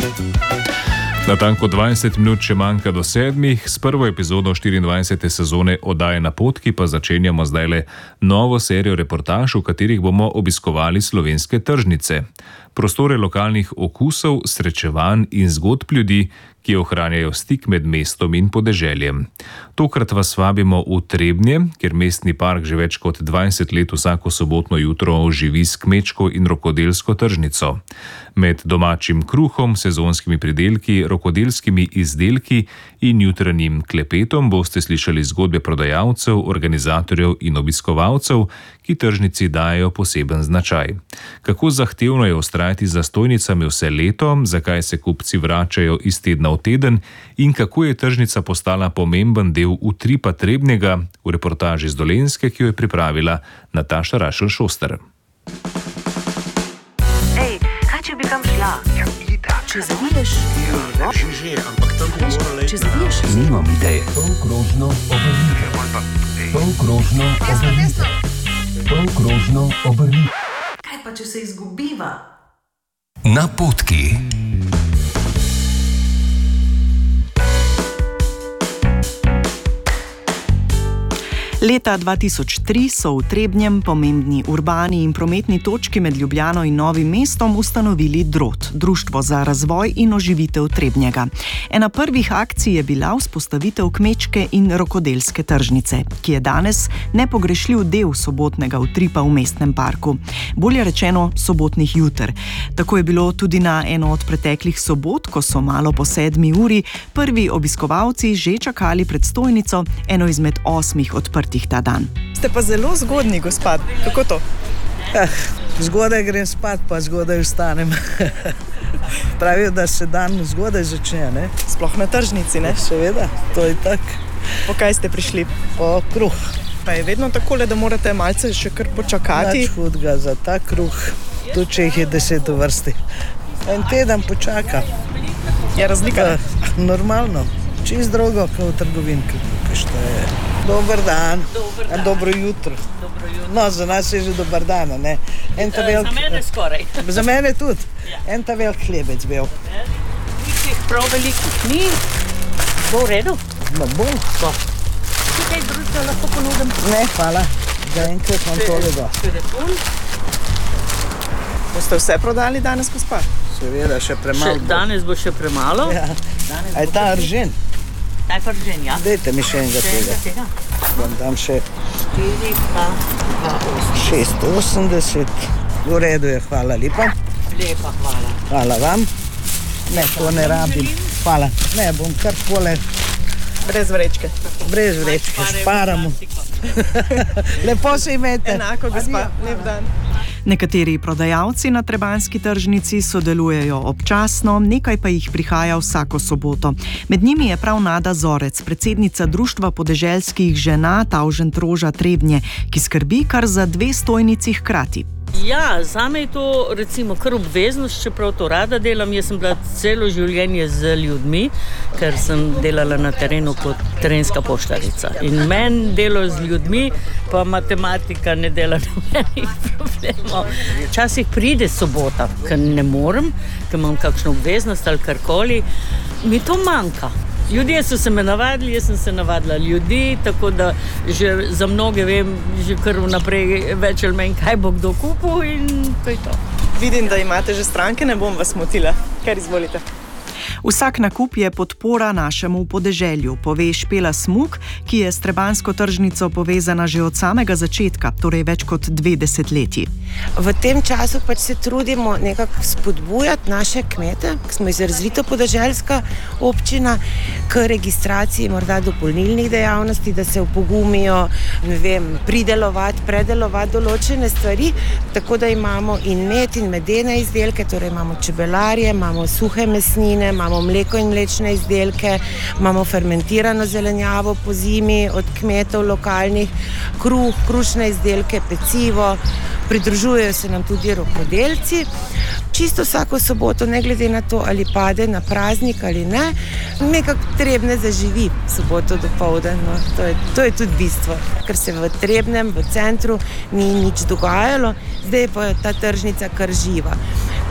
Natanko 20 minut še manjka do 7. S prvo epizodo 24. sezone oddaje Napotki pa začenjamo zdajle novo serijo reportaž, v katerih bomo obiskovali slovenske tržnice. Prostore lokalnih okusov, srečevanj in zgodb ljudi, ki ohranjajo stik med mestom in podeželjem. Tokrat vas vabimo v Trebnje, kjer mestni park že več kot 20 let vsako sobotno jutro oživi s kmečko in rokodelsko tržnico. Med domačim kruhom, sezonskimi pridelki, rokodelskimi izdelki in jutranjim klepetom boste slišali zgodbe prodajalcev, organizatorjev in obiskovalcev, ki tržnici dajo poseben značaj. Kako zahtevno je vztrajati za stojnicami vse leto, zakaj se kupci vračajo iz tedna v teden in kako je tržnica postala pomemben del utripa Trebnjega, v reportaži z Dolenjske, ki jo je pripravila Nataša Rašel-Šoster. Ej, kaj če bi kam šla? Ja, itak. Če zaviješ levo? Že, ampak tam bo morala iti. Če zaviješ Nimam ideje. Polkrožno obrnite. Polkrožno obrnite. Polkrožno obrnite. Kaj pa, če se izgubiva? Napotki. Leta 2003 so v Trebnjem, pomembni urbani in prometni točki med Ljubljano in Novim mestom, ustanovili DROT, Društvo za razvoj in oživitev Trebnjega. Ena prvih akcij je bila vzpostavitev kmečke in rokodelske tržnice, ki je danes nepogrešljiv del sobotnega utripa v mestnem parku. Bolje rečeno, sobotnih juter. Tako je bilo tudi na eno od preteklih sobot, ko so malo po 7. uri prvi obiskovalci že čakali pred stojnico, eno izmed 8 odprtih ta dan. Ste pa zelo zgodni, gospod. Kako to? Zgodaj grem spat, pa zgodaj vstanem. Pravijo, da se dan zgodaj začne, ne? Sploh na tržnici, ne? Seveda, to je tak. Po kaj ste prišli? Po kruh. Pa je vedno takole, da morate malce še kar počakati? Nič hudega za ta kruh, tudi če jih je 10 v vrsti. En teden počaka. Je razlika? Normalno. Čist drugo, kot v trgovinki. Što je? Dober dan. Dobro jutro. No, za nas je že dober dan, ne? Za mene skoraj. Za mene tudi. En ta velik hlebec bil. Tih prav velikih ni. Bo v redu? No, bo. Kaj drugega lahko ponudim? Ne, hvala. Za enkrat vam tole do. Telefon. Boste vse prodali danes, gospod? Seveda, še premalo. Danes bo še premalo. Ja. A je ta ržen? Ta je pa ržen, ja. Dajte mi še enega tega. Vam dam še 4 pa 680. V redu je, hvala lepa. Lepa, hvala. Hvala vam. Ne, to ne rabim. Hvala. Ne, bom kar pole. Brez vrečke. Brez vrečke, šparamo. Lepo se imejte. Enako, gospod. Lep dan. Nekateri prodajalci na trebanjski tržnici sodelujejo občasno, nekaj pa jih prihaja vsako soboto. Med njimi je prav Nada Zorec, predsednica Društva podeželskih žena Tavžentroža Trebnje, ki skrbi kar za 2 stojnici hkrati. Ja, zame je to recimo kar obveznost, čeprav to rada delam. Jaz sem bila celo življenje z ljudmi, ker sem delala na terenu kot terenska poštarica. In meni delo z ljudmi, pa matematika ne dela nobenih problemov. Včasih pride sobota, ker ne morem, ker imam kakšno obveznost ali karkoli. Mi to manjka. Ljudje so se me navadili, jaz sem se navadila ljudi, tako da že za mnoge vem, že kar vnaprej več ali manj, kaj bo kdo kupil in to je to. Vidim, da imate že stranke, ne bom vas motila. Kar izvolite. Vsak nakup je podpora našemu podeželju, pove Špela Smuk, ki je s trebanjsko tržnico povezana že od samega začetka, torej več kot 2 desetletji. V tem času pač se trudimo nekako spodbujati naše kmete, ki smo izrazito podeželska občina, k registraciji morda dopolnilnih dejavnosti, da se opogumijo, ne vem, pridelovati, predelovati določene stvari, tako da imamo in med in medene izdelke, torej imamo čebelarje, imamo suhe mesnine, imamo mleko in mlečne izdelke, imamo fermentirano zelenjavo po zimi od kmetov lokalnih, kruh, krušne izdelke, pecivo, pridružujejo se nam tudi rokodelci. Čisto vsako soboto, ne glede na to, ali pade na praznik ali ne, nekako Trebnje zaživi soboto dopoldan. No. To je tudi bistvo, ker se v Trebnjem, v centru ni nič dogajalo, zdaj je pa ta tržnica kar živa.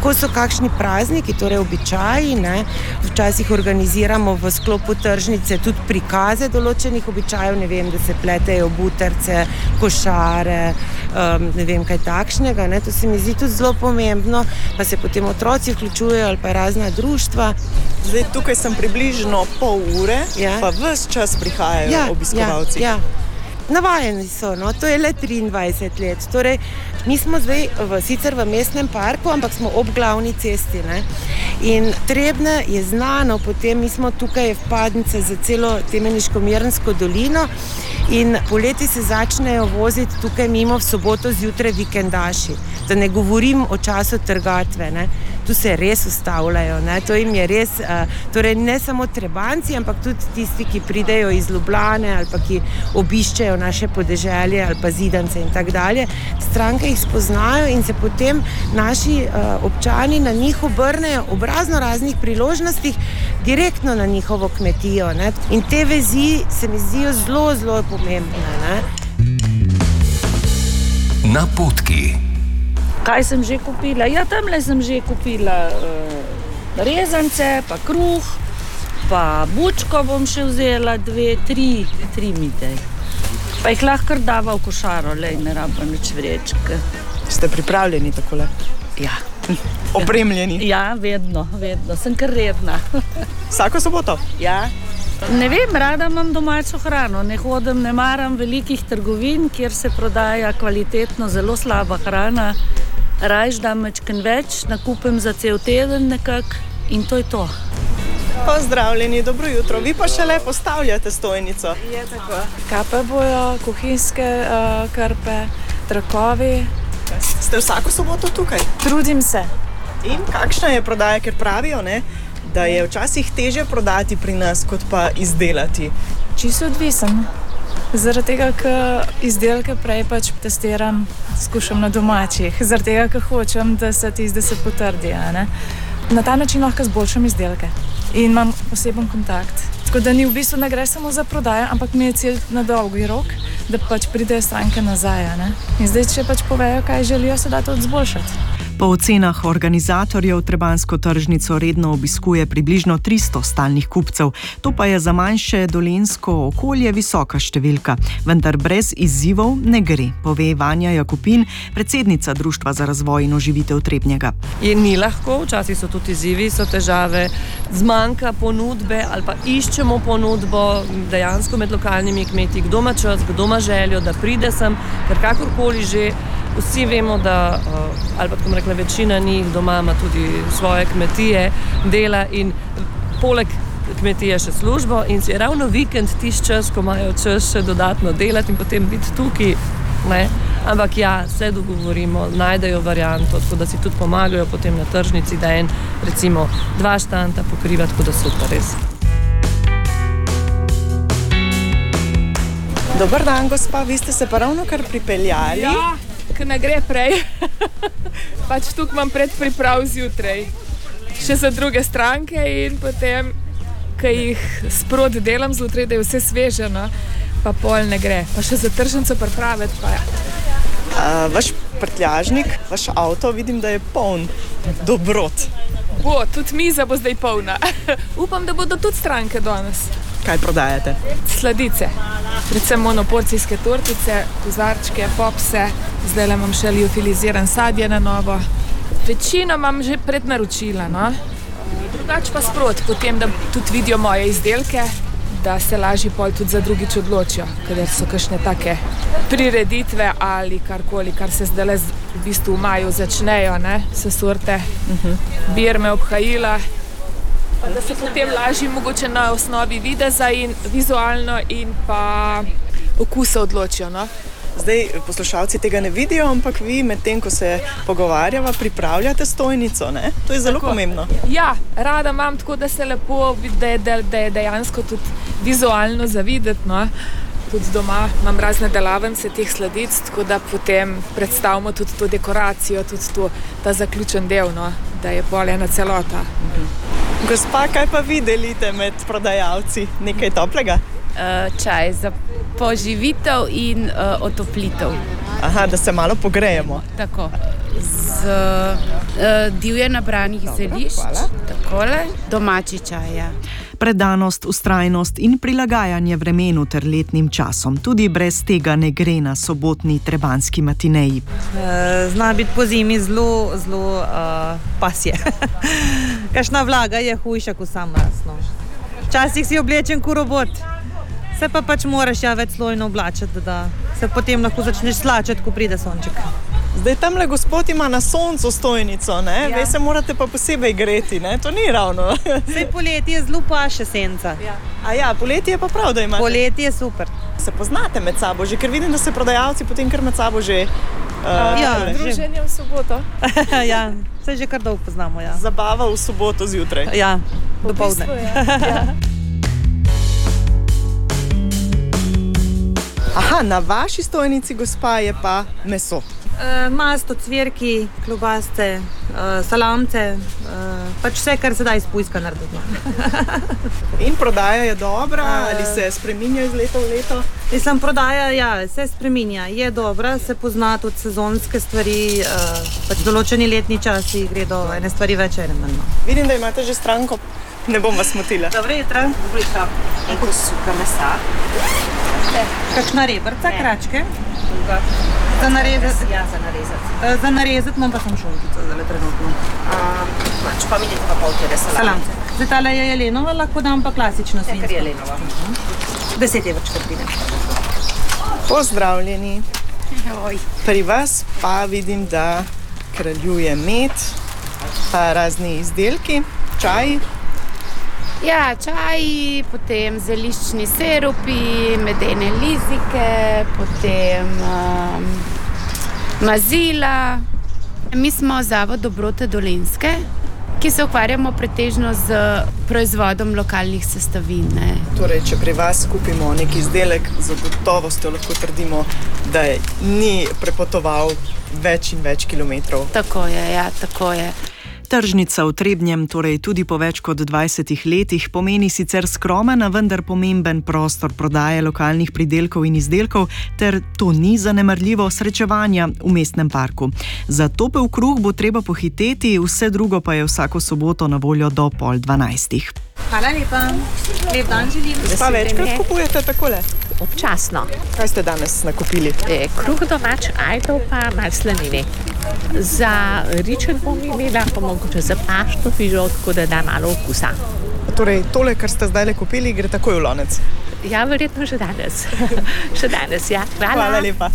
Ko so kakšni prazniki, torej običaji, ne, včasih organiziramo v sklopu tržnice tudi prikaze določenih običajev, ne vem, da se pletejo buterce, košare, ne vem kaj takšnega, ne, to se mi zdi tudi zelo pomembno, pa se potem otroci vključujejo ali pa razna društva. Zdaj, tukaj sem približno pol ure, pa ves čas prihajajo obiskovalci. Ja. Navajeni so, no, to je le 23 let. Torej, mi smo zdaj sicer v mestnem parku, ampak smo ob glavni cesti, ne. In Trebnje je znano, potem mi smo tukaj vpadnice za celo Temeniško-Mirnsko dolino in poleti se začnejo voziti tukaj mimo v soboto zjutraj vikendaši. Da ne govorim o času trgatve, ne. Tu se res ustavljajo, ne. To jim je res, torej ne samo Trebanci, ampak tudi tisti, ki pridejo iz Ljubljane ali pa ki obiščejo naše podeželje ali pa Zidance in tak dalje. Stranke jih spoznajo in se potem naši občani na njih obrnejo ob razno raznih priložnostih direktno na njihovo kmetijo, ne. In te vezi se mi zdijo zelo, zelo pomembne, ne. Napotki. Kaj sem že kupila? Ja, tamle sem že kupila rezance, pa kruh, pa bučko bom še vzela, 2, 3 midej. Pa jih lahko kar dava v košaro, lej, ne rabim nič vrečke. Ste pripravljeni takole? Ja. Opremljeni? Ja, vedno, sem kar redna. Vsako soboto? Ja. Ne vem, rada imam domačo hrano, ne hodim, ne maram velikih trgovin, kjer se prodaja kvalitetno zelo slaba hrana. Rajš dam mečken več, nakupim za cel teden nekako in to je to. Pozdravljeni, dobro jutro. Vi pa šele postavljate stojnico. Je tako. Kape bojo, kuhinjske krpe, trakovi. Ste vsako soboto tukaj? Trudim se. In kakšna je prodaja, ker pravijo, ne, da je včasih težje prodati pri nas, kot pa izdelati? Čisto odvisen. Zaradi tega, ker izdelke prej pač testiram, skušam na domačih. Zaradi tega, ker hočem, da se potrdi. Ne? Na ta način lahko zboljšam izdelke in imam oseben kontakt. Tako da ni v bistvu ne gre samo za prodajo, ampak mi je cilj na dolgi rok, da pač pridejo stranke nazaj. Ne? In zdaj, če pač povejo, kaj želijo, se da to zboljšati. Po ocenah organizatorjev Trebanjsko tržnico redno obiskuje približno 300 stalnih kupcev. To pa je za manjše dolenjsko okolje visoka številka, vendar brez izzivov ne gre, pove Vanja Jakupin, predsednica Društva za razvoj in oživitev Trebnjega. Ni lahko, včasih so tudi izzivi, so težave, zmanjka ponudbe ali pa iščemo ponudbo dejansko med lokalnimi kmeti, kdo ima čas, kdo ima željo, da pride sem, ker kakorkoli že vsi vemo, da, ali pa tako rekla, večina njih doma ima tudi svoje kmetije, dela in poleg kmetije še službo in si je ravno vikend tisti čas, ko imajo čas še dodatno delati in potem biti tukaj. Ne? Ampak ja, se dogovorimo, najdejo varianto, tako da si tudi pomagajo potem na tržnici, da recimo 2 štanta pokriva, tako da super res. Dober dan, gospa, vi ste se pa ravno kar pripeljali. Ja. Ker ne gre prej. Pač tukaj imam predpriprav zjutraj. Še za druge stranke in potem, ko jih sproti delam zjutraj, da je vse sveženo, pa pol ne gre. Pa še za tržnico pripraviti pa. Vaš prtljažnik, vaš avto, vidim, da je poln dobrot. Tudi miza bo zdaj polna. Upam, da bodo tudi stranke danes. Kaj prodajate? Sladice. Predvsem monoporcijske tortice, kozarčke, popse. Zdaj imam še liofiliziran sadje na novo. Večino imam že prednaročila, no. Drugače pa sproti, potem, da tudi vidijo moje izdelke, da se lažje pol tudi za drugič odločijo, ker so kakšne take prireditve ali karkoli, kar se zdaj v bistvu v maju začnejo, ne, se sorte, birme, obhajila. Da se potem lažje mogoče na osnovi videza in vizualno in pa okusa odločijo, no. Zdaj poslušalci tega ne vidijo, ampak vi medtem, ko se pogovarjava, pripravljate stojnico, ne? To je zelo pomembno. Ja, rada imam tako, da se lepo vidi, da je dejansko tudi vizualno za videti, no. Tudi doma imam razne delavnice teh sladic, tako da potem predstavimo tudi to dekoracijo, tudi ta zaključen del, no, da je pol ena celota. Gospa, kaj pa vi delite med prodajalci? Nekaj toplega? Čaj za poživitev in otoplitev. Aha, da se malo pogrejemo. Tako. z divje nabranih zelišč, takole, domači čaj. Ja. Predanost, vztrajnost in prilagajanje vremenu ter letnim časom. Tudi brez tega ne gre na sobotni trebanski matineji. Zna biti po zimi zelo pasje. Kakšna vlaga je hujša kot sam mraz. No. Včasih si oblečen kot robot, se pa pač moraš večslojno oblačiti, da se potem lahko začneš slačati, ko pride sonček. Zdaj tamle gospod ima na soncu stojnico, ne? Ja. Ve se morate pa posebej greti, ne? To ni ravno. Sej poleti je zelo paše senca. Ja. A ja, poleti je pa prav, da imate. Poleti je super. Se poznate med sabo že, ker vidim, da se prodajalci potem kar med sabo že... druženje v soboto. Ja, se že kar dolgo poznamo, ja. Zabava v soboto zjutraj. Ja, dopoldne. Ja. Aha, na vaši stojnici, gospa, je pa meso. Masto, cvirki, klobasce, salamce, pač vse, kar se da iz pujska narediti. In prodaja je dobra, ali se spreminja iz leta v leto? Mislim, prodaja, ja, se spreminja, je dobra, se pozna tudi sezonske stvari, pač določeni letni časi gredo ene stvari več, ene manj. Vidim, da imate že stranko, ne bom vas motila. Dobro jutro. Dobro jutro. En kos suha mesa. Kakšna rebrca, kračke? Druga. Za narezati? Ja, za narezati. Za narezati imam pa sem šunkico, zdaj trenutno. Če pa vidite pa pol tede salamce. Zdaj tale je jelenova, lahko dam pa klasično svinjsko. Kar jelenova. 10 evrčkrat pride. Pozdravljeni. Pri vas pa vidim, da kraljuje med, pa razni izdelki, čaji. Ja, čaji, potem zeliščni sirupi, medene lizike, potem mazila. Mi smo Zavod Dobrote Dolenjske, ki se ukvarjamo pretežno z proizvodom lokalnih sestavin. Ne. Torej, če pri vas kupimo nek izdelek, z gotovostjo lahko trdimo, da ni prepotoval več in več kilometrov. Tako je, ja, tako je. Tržnica v Trebnjem, torej tudi po več kot 20 letih, pomeni sicer skromen, a vendar pomemben prostor prodaje lokalnih pridelkov in izdelkov, ter to ni zanemarljivo srečevanja v mestnem parku. Za topel kruh bo treba pohiteti, vse drugo pa je vsako soboto na voljo do 11:30. Hvala lepa. Lep dan želim. Pa večkrat kupujete takole? Občasno. Kaj ste danes nakupili? Kruh domač, ajdov pa malo slanine. Za ričet bom imela, pa mogoče za pašto fižol, tako da da malo okusa. Torej, tole, kar ste zdaj kupili, gre takoj v lonec? Ja, verjetno že danes. Še danes, ja. Hvala lepa.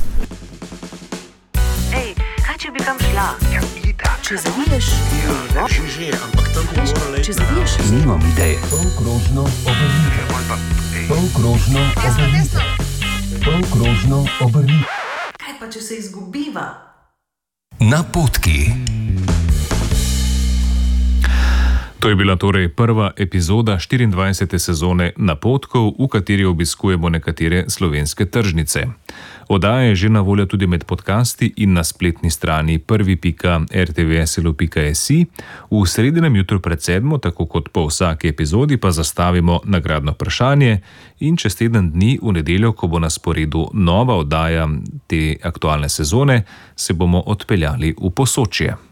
Ej, kaj če bi kam šla? Ja, itak. Če zaviješ? Ja, že, ampak tam bi morali... Če zaviješ? Nimam ideje. Polkrožno obrnite. Polkrožno obrnite. Polkrožno obrnite. Kaj pa če se izgubiva? Napotki. To je bila torej prva epizoda 24. sezone Napotkov, v kateri obiskujemo nekatere slovenske tržnice. Oddaja je že na voljo tudi med podcasti in na spletni strani prvi.rtvslo.si. V sredinem jutru pred 7, tako kot po vsaki epizodi, pa zastavimo nagradno vprašanje in čez teden dni v nedeljo, ko bo na sporedu nova oddaja te aktualne sezone, se bomo odpeljali v Posočje.